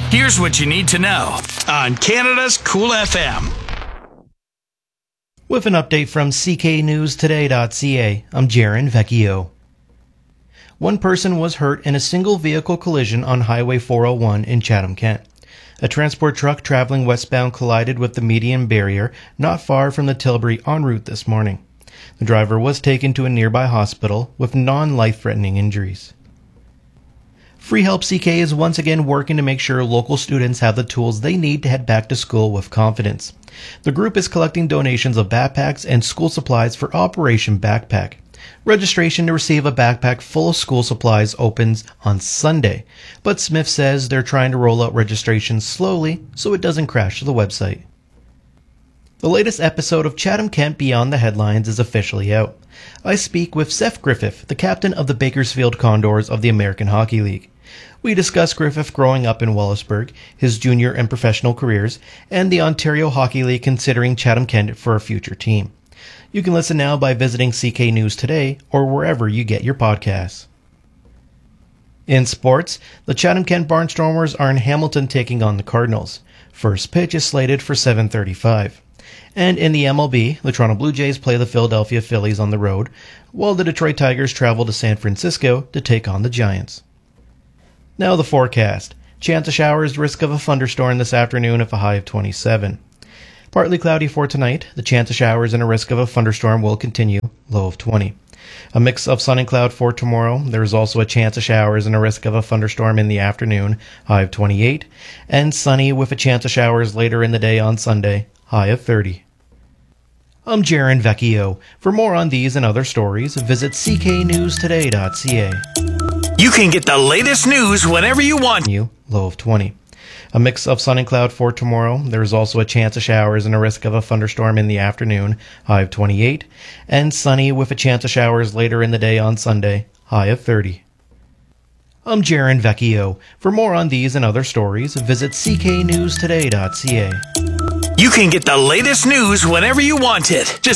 Here's what you need to know on Canada's Cool FM. With an update from cknewstoday.ca, I'm Jaron Vecchio. One person was hurt in a single vehicle collision on Highway 401 in Chatham, Kent. A transport truck traveling westbound collided with the median barrier not far from the Tilbury en route this morning. The driver was taken to a nearby hospital with non-life-threatening injuries. Free Help CK is once again working to make sure local students have the tools they need to head back to school with confidence. The group is collecting donations of backpacks and school supplies for Operation Backpack. Registration to receive a backpack full of school supplies opens on Sunday, but Smith says they're trying to roll out registration slowly so it doesn't crash the website. The latest episode of Chatham Kent Beyond the Headlines is officially out. I speak with Seth Griffith, the captain of the Bakersfield Condors of the American Hockey League. We discuss Griffith growing up in Wallaceburg, his junior and professional careers, and the Ontario Hockey League considering Chatham Kent for a future team. You can listen now by visiting CK News Today or wherever you get your podcasts. In sports, the Chatham Kent Barnstormers are in Hamilton taking on the Cardinals. First pitch is slated for 7:35. And in the MLB, the Toronto Blue Jays play the Philadelphia Phillies on the road, while the Detroit Tigers travel to San Francisco to take on the Giants. Now the forecast. Chance of showers, risk of a thunderstorm this afternoon with a high of 27. Partly cloudy for tonight. The chance of showers and a risk of a thunderstorm will continue, low of 20. A mix of sun and cloud for tomorrow. There is also a chance of showers and a risk of a thunderstorm in the afternoon, high of 28. And sunny with a chance of showers later in the day on Sunday, high of 30. I'm Jaron Vecchio. For more on these and other stories, visit cknewstoday.ca. You can get the latest news whenever you want. Low of 20. A mix of sun and cloud for tomorrow. There is also a chance of showers and a risk of a thunderstorm in the afternoon, high of 28. And sunny with a chance of showers later in the day on Sunday, high of 30. I'm Jaron Vecchio. For more on these and other stories, visit cknewstoday.ca. You can get the latest news whenever you want it. Just